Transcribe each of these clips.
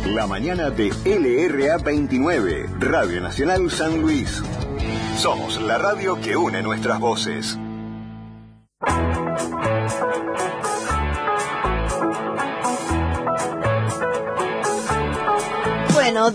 La mañana de LRA 29, Radio Nacional San Luis. Somos la radio que une nuestras voces. Bueno,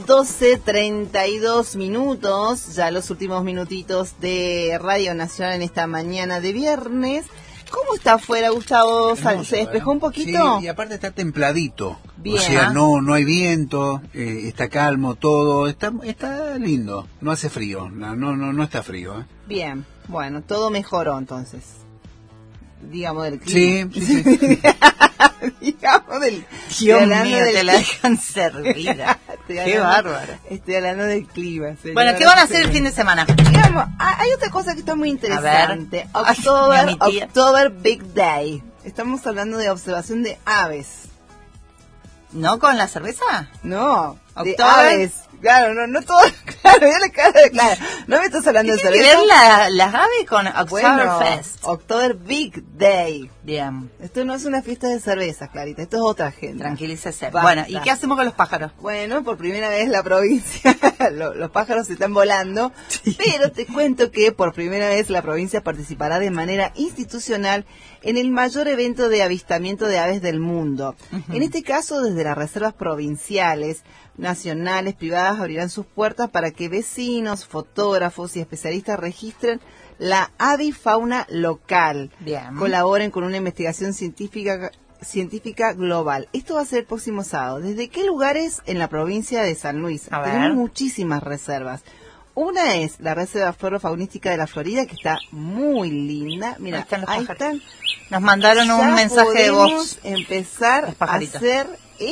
12:32 minutos, ya los últimos minutitos de Radio Nacional en esta mañana de viernes. ¿Cómo está afuera, Gustavo? ¿Se despejó un poquito? Sí, y aparte está templadito. Bien. O sea, no hay viento, está calmo todo, está lindo, no hace frío, no está frío. Bien, bueno, todo mejoró entonces. Digamos del clima. Sí. Digamos del... Dios mío, te la dejan servida. Qué bárbaro. Estoy hablando del clima. Bueno, ¿qué van a hacer el fin de semana? Digamos, hay otra cosa que está muy interesante. October Big Day. Estamos hablando de observación de aves. ¿No con la cerveza? No, de October. aves. Claro, no todo, claro, ya le cara de claro. No me estás hablando de ¿Qué tiene cerveza. que ver las aves con Oktoberfest? October Big Day. Bien, Esto no es una fiesta de cerveza, Clarita, esto es otra agenda. tranquilícese. Basta. Bueno, ¿y qué hacemos con los pájaros? Bueno, por primera vez la provincia, los pájaros se están volando, pero te cuento que por primera vez la provincia participará de manera institucional en el mayor evento de avistamiento de aves del mundo. En este caso, desde las reservas provinciales, nacionales, privadas, abrirán sus puertas para que vecinos, fotógrafos y especialistas registren la avifauna local. Bien. Colaboren con una investigación científica global. Esto va a ser el próximo sábado. ¿Desde qué lugares en la provincia de San Luis? A ver. Tenemos muchísimas reservas. Una es la Reserva Florofaunística de la Florida, que está muy linda. Mira, Ahí están los ahí pájaros. están. Nos mandaron un Ya mensaje de voz. podemos empezar Los a pajaritos. hacer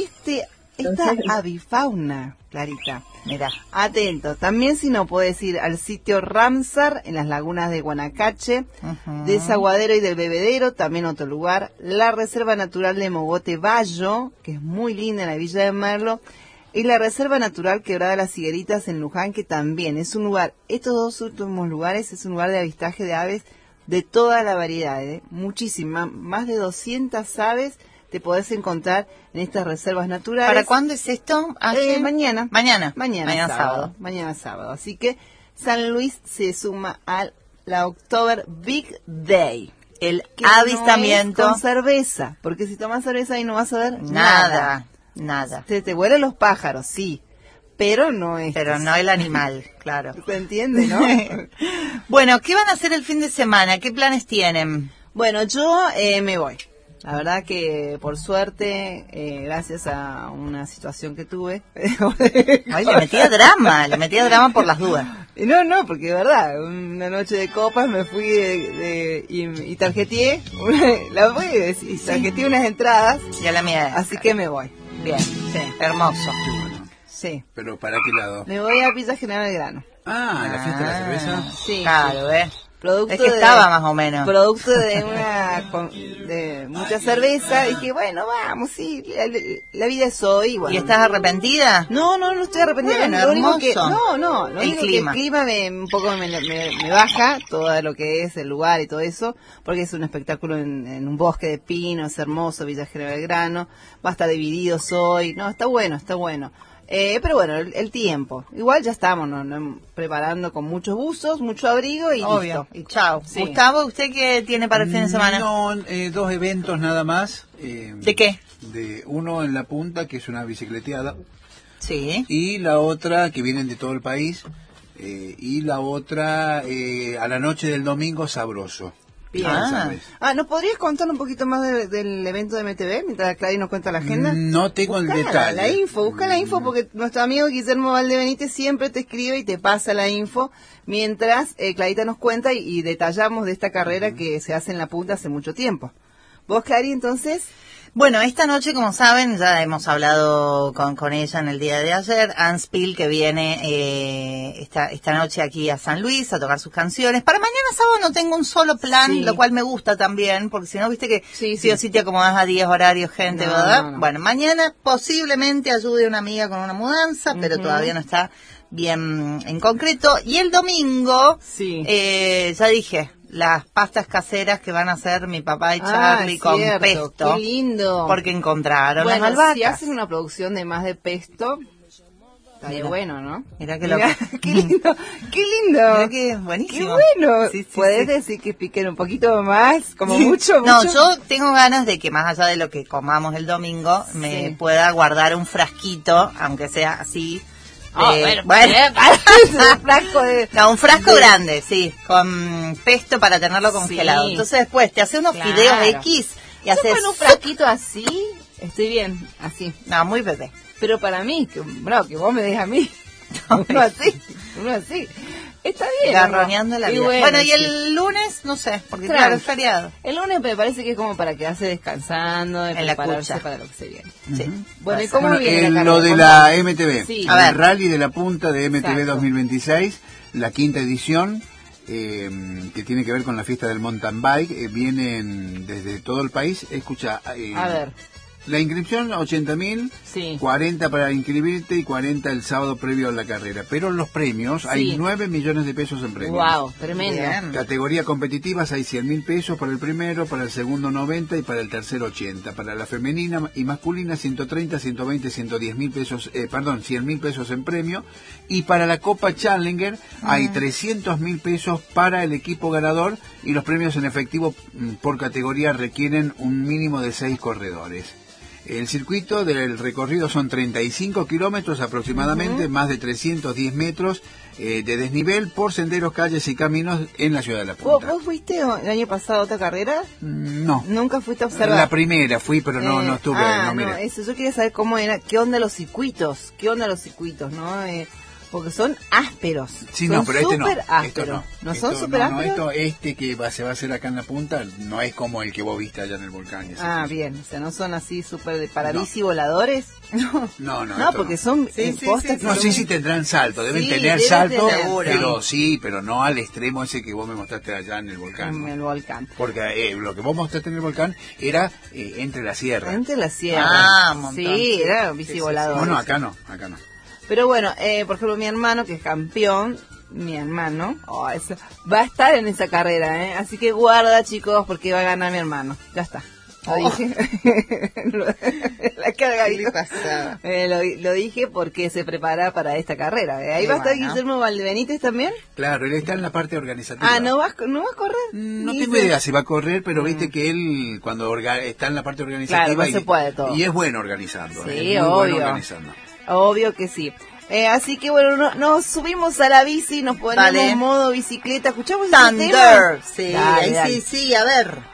esta avifauna, Clarita. Mira, Atento. También, si no, puedes ir al sitio Ramsar en las lagunas de Guanacache, Desaguadero y del Bebedero, también otro lugar. La Reserva Natural de Mogote Bayo, que es muy linda en la Villa de Merlo. Y la Reserva Natural Quebrada de las Higueritas en Luján, que también es un lugar, estos dos últimos lugares, es un lugar de avistaje de aves de toda la variedad, muchísimas, más de 200 aves te podés encontrar en estas reservas naturales. ¿para cuándo es esto? Mañana. Mañana Sábado. Mañana sábado. Así que San Luis se suma a la October Big Day. El Que avistamiento. no es con cerveza, porque si tomas cerveza ahí no vas a ver Nada. Te vuelan los pájaros, sí, pero no es. Pero no el animal, claro. ¿Se entiende, no? Bueno, ¿qué van a hacer el fin de semana? ¿Qué planes tienen? Bueno, yo me voy. La verdad que por suerte, gracias a una situación que tuve. Ay, le metía drama por las dudas. No, porque de verdad, una noche de copas me fui y tarjeteé, tarjeteé unas entradas, Y a la mía. así que me voy. Bien, Sí, hermoso. Qué bueno. sí. ¿Pero para qué lado? Me voy a Villa General Belgrano. La fiesta de la cerveza. Sí. Claro, Producto es que estaba más o menos. Producto de mucha cerveza, dije, bueno, vamos, sí, la vida es hoy. Bueno. ¿Y estás arrepentida? No estoy arrepentida. Bueno, lo único que, hermoso. lo El único clima. que el clima un poco me baja todo lo que es el lugar y todo eso, porque es un espectáculo en un bosque de pinos, hermoso, Villa General Belgrano, va a estar divididos hoy, no, está bueno. Pero bueno, el tiempo. Igual ya estamos preparando con muchos buzos, mucho abrigo y Obvio. listo. Y chao. Sí. Gustavo, ¿usted qué tiene para el fin de semana? No, 2 eventos nada más. ¿De qué? De uno en La Punta, que es una bicicleteada, Sí. y la otra, que vienen de todo el país, y la otra, a la noche del domingo, Sabroso. Bien. ¿Sabes? ¿nos podrías contar un poquito más del evento de MTV mientras Clary nos cuenta la agenda? No tengo el detalle. Busca la info porque nuestro amigo Guillermo Valdebenítez siempre te escribe y te pasa la info mientras Clarita nos cuenta y detallamos de esta carrera que se hace en La Punta hace mucho tiempo. ¿Vos, Clary, entonces? Bueno, esta noche, como saben, ya hemos hablado con ella en el día de ayer, Ann Spill, que viene esta noche aquí a San Luis a tocar sus canciones. Para mañana sábado no tengo un solo plan, Sí. lo cual me gusta también, porque si no, viste que Sí. o sí te acomodas a 10 horarios, gente, No, ¿verdad? no. Bueno, mañana posiblemente ayude a una amiga con una mudanza, pero todavía no está bien en concreto. Y el domingo, Sí. ya dije, las pastas caseras que van a hacer mi papá y Charlie con cierto, pesto. Qué lindo. Porque encontraron bueno, las albahacas. si hacen una producción de más de pesto, está de bueno, ¿no? Mirá que Mirá, qué lindo, qué lindo. Mirá que buenísimo. Qué bueno. Sí, sí, ¿Puedes sí. decir que piquen un poquito más? Como Sí. mucho, No, mucho. yo tengo ganas de que más allá de lo que comamos el domingo, me Sí. pueda guardar un frasquito, aunque sea así. Ah, de- bueno, un frasco de... No, un frasco grande, sí, con pesto para tenerlo congelado. Sí. Entonces después te hace unos Claro. fideos X y Yo haces... con un frasquito así, estoy bien, así. No, muy bebé. Pero para mí, que vos me des a mí. Uno así. Está bien. Garroneando la Y vida. Bueno, y sí. el lunes, no sé, porque Claro. claro, es feriado. El lunes me parece que es como para quedarse descansando, de En la prepararse cucha. para lo que se viene. Sí. Bueno, ¿y Pasa. cómo Bueno, viene la lo carrera? de la MTV, Sí. A ver. el Rally de la Punta de MTV Exacto. 2026, la quinta edición, que tiene que ver con la fiesta del mountain bike, vienen desde todo el país. Escucha, A ver, la inscripción 80.000, sí. 40 para inscribirte y 40 el sábado previo a la carrera. Pero los premios, hay 9 millones de pesos en premios. Wow, tremendo. Bien. Categoría competitivas hay 100.000 pesos para el primero, para el segundo 90 y para el tercero 80. Para la femenina y masculina 130, 120, 110.000 pesos, 100.000 pesos en premio. Y para la Copa Challenger hay 300.000 pesos para el equipo ganador y los premios en efectivo por categoría requieren un mínimo de 6 corredores. El circuito del recorrido son 35 kilómetros aproximadamente, más de 310 metros de desnivel por senderos, calles y caminos en la ciudad de La Punta. ¿Vos fuiste el año pasado a otra carrera? No, ¿Nunca fuiste a observar? la primera fui, pero no estuve, no miré. eso, yo quería saber cómo era, qué onda los circuitos, ¿no? Porque son ásperos. Sí, son no, pero este no. súper Esto ásperos. no. son Esto súper no, ásperos? este que se va a hacer acá en La Punta no es como el que vos viste allá en el volcán. y esas Ah, cosas. bien, o sea, no son así súper de para No. bici voladores. No, No, esto porque no. son Sí, sí, postas sí, que No, son- sí tendrán salto, deben Sí, tener deben salto, tener. pero no al extremo ese que vos me mostraste allá en el volcán. en ¿no? el volcán. Porque lo que vos mostraste en el volcán era entre la sierra. Entre la sierra. Ah, un montón. Sí, era bici Sí, sí, volador. No, acá no. Pero bueno, por ejemplo, mi hermano, que es campeón, va a estar en esa carrera, ¿eh? Así que guarda, chicos, porque va a ganar mi hermano. Ya está. Lo dije. La cargadita. Lo dije porque se prepara para esta carrera. Ahí Qué va a estar bueno. Guillermo Valdebenítez también. Claro, él está en la parte organizativa. Ah, ¿no vas a correr? No Dice- tengo idea si va a correr, pero viste que él cuando está en la parte organizativa Claro, no se puede todo. y es bueno organizando. Sí, es muy bueno obvio. organizando. Obvio que sí. Así que bueno, nos subimos a la bici, nos ponemos Vale. modo bicicleta. ¿Escuchamos ese tema? Thunder. Sí, Dale, ahí dale. sí, a ver.